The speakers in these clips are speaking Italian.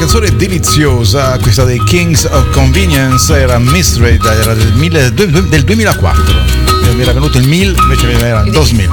canzone deliziosa, questa dei Kings of Convenience, era Mystery, era del 2004. Mi era venuto il 1000, invece mi era il 2000.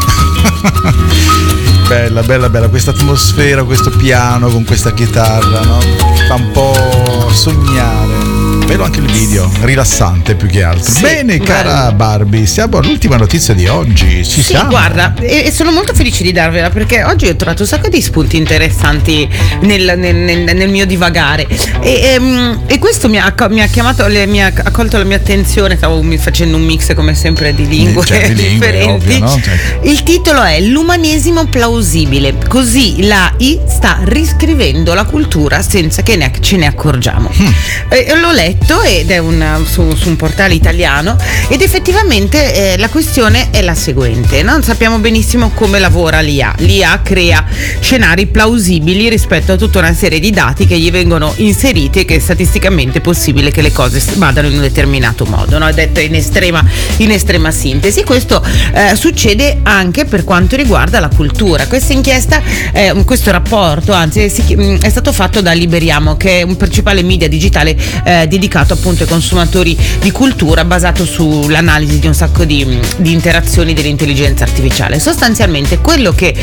Bella questa atmosfera, questo piano con questa chitarra, no? Fa un po' sognare. Bello anche il video, rilassante più che altro. Sì, bene, cara Barbie, siamo all'ultima notizia di oggi. Ci siamo. Guarda, e sono molto felice di darvela perché oggi ho trovato un sacco di spunti interessanti nel mio divagare. E questo mi ha chiamato, mi ha accolto la mia attenzione. Stavo facendo un mix come sempre di lingue, differenti. Ovvio, no? Il titolo è L'umanesimo plausibile. Così l'AI sta riscrivendo la cultura senza che ce ne accorgiamo. L'ho letto ed è su un portale italiano ed effettivamente la questione è la seguente, no? Sappiamo benissimo come lavora l'IA. L'IA crea scenari plausibili rispetto a tutta una serie di dati che gli vengono inseriti e che è statisticamente possibile che le cose vadano in un determinato modo, no? È detto in estrema sintesi. Questo succede anche per quanto riguarda la cultura. Questa inchiesta, questo rapporto anzi è stato fatto da Liberiamo, che è un principale media digitale dedicato appunto ai consumatori di cultura, basato sull'analisi di un sacco di interazioni dell'intelligenza artificiale. Sostanzialmente quello che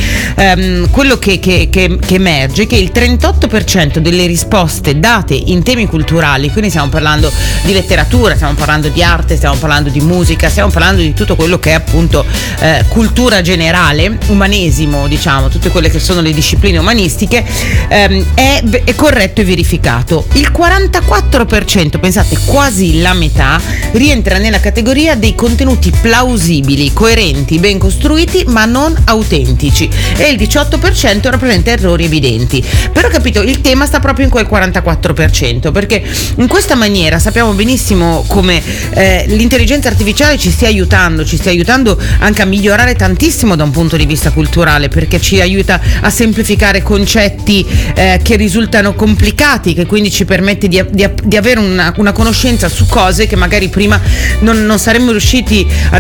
emerge è che il 38% delle risposte date in temi culturali, quindi stiamo parlando di letteratura, stiamo parlando di arte, stiamo parlando di musica, stiamo parlando di tutto quello che è appunto cultura generale, umanesimo, diciamo, tutte quelle che sono le discipline umanistiche, è corretto e verificato. Il 44%, pensate, quasi la metà, rientra nella categoria dei contenuti plausibili, coerenti, ben costruiti ma non autentici, e il 18% rappresenta errori evidenti. Però capito, il tema sta proprio in quel 44%, perché in questa maniera sappiamo benissimo come l'intelligenza artificiale ci stia aiutando anche a migliorare tantissimo da un punto di vista culturale, perché ci aiuta a semplificare concetti che risultano complicati, che quindi ci permette di avere una conoscenza su cose che magari prima non saremmo riusciti a